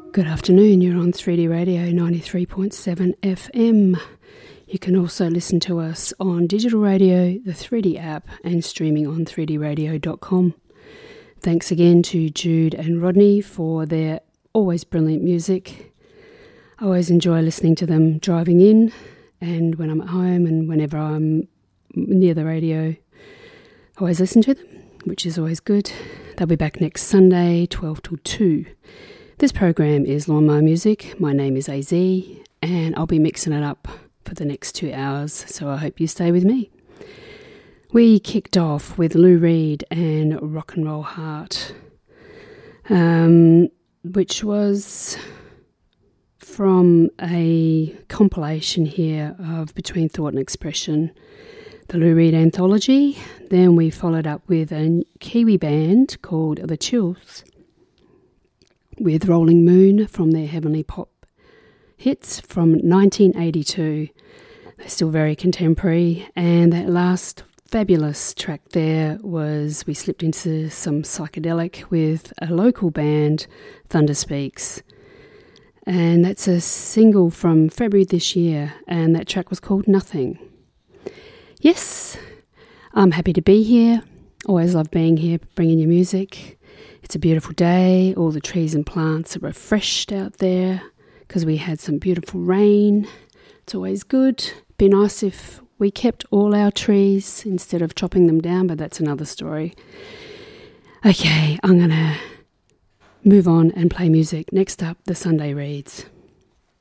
Good afternoon, you're on 3D Radio 93.7 FM. You can also listen to us on digital radio, the 3D app, and streaming on 3dradio.com. Thanks again to Jude and Rodney for their always brilliant music. I always enjoy listening to them driving in and when I'm at home and whenever I'm near the radio. I always listen to them, which is always good. They'll be back next Sunday, 12 till 2. This program is Lawnmower Music. My name is AZ, and I'll be mixing it up for the next 2 hours, so I hope you stay with me. We kicked off with Lou Reed and Rock and Roll Heart, which was from a compilation here of Between Thought and Expression, the Lou Reed Anthology. Then we followed up with a Kiwi band called The Chills, with Rolling Moon from their Heavenly Pop hits from 1982. They're still very contemporary, and that last fabulous track there was we slipped into some psychedelic with a local band, Thunder Speaks, and that's a single from February this year, and that track was called Nothing. Yes, I'm happy to be here. Always love being here, bringing you music. It's a beautiful day. All the trees and plants are refreshed out there because we had some beautiful rain. It's always good. Be nice if we kept all our trees instead of chopping them down, but that's another story. Okay, I'm going to move on and play music. Next up, the Sunday Reads.